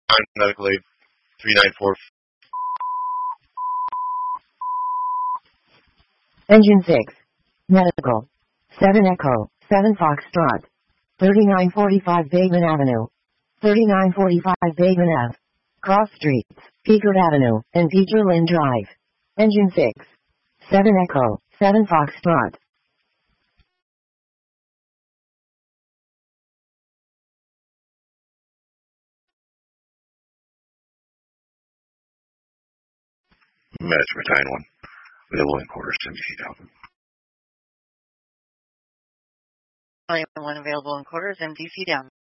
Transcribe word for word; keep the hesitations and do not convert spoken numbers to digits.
Medical aid three nine four. Engine six. Medical. seven Echo, seven Foxtrot. thirty-nine forty-five Bateman Avenue. thirty-nine forty-five Bateman Ave. Cross Streets, Pickard Avenue, and Beecher Lynn Drive. Engine six. seven Echo, seven Foxtrot. Management nine one. Available in quarters, M D C down. nine one available in quarters, M D C down.